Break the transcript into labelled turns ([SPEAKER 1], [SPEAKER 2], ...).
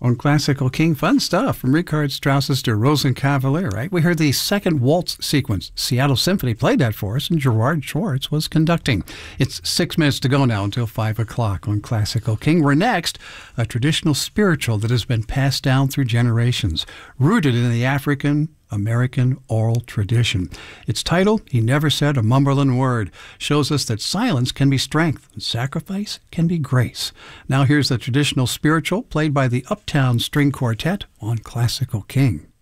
[SPEAKER 1] On Classical King, fun stuff from Richard Strauss's Der Rosenkavalier, right? We heard the second waltz sequence. Seattle Symphony played that for us, and Gerard Schwartz was conducting. It's 6 minutes to go now until 5 o'clock on Classical King. We're next, a traditional spiritual that has been passed down through generations, rooted in the African-American oral tradition. Its title, He Never Said a Mumbling Word, shows us that silence can be strength and sacrifice can be grace. Now here's the traditional spiritual played by the Uptown String Quartet on Classical King.